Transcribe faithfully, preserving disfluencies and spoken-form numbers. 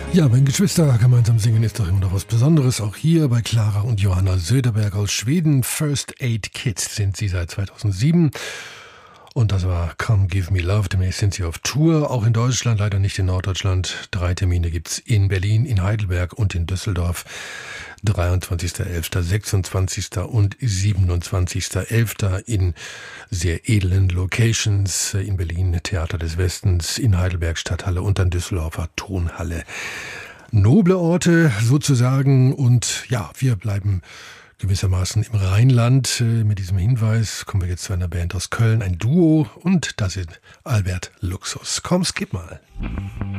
Ja, wenn Geschwister gemeinsam singen, ist doch immer noch was Besonderes. Auch hier bei Clara und Johanna Söderberg aus Schweden. First Aid Kit sind sie seit zweitausendsieben. Und das war Come Give Me Love. Demnächst sind sie auf Tour, auch in Deutschland, leider nicht in Norddeutschland. Drei Termine gibt's in Berlin, in Heidelberg und in Düsseldorf. dreiundzwanzigster elfter, sechsundzwanzigster und siebenundzwanzigster elfter in sehr edlen Locations. In Berlin Theater des Westens, in Heidelberg Stadthalle und dann Düsseldorfer Tonhalle. Noble Orte sozusagen, und ja, wir bleiben gewissermaßen im Rheinland. Mit diesem Hinweis kommen wir jetzt zu einer Band aus Köln, ein Duo, und das ist Albert Luxus. Komm, skip mal.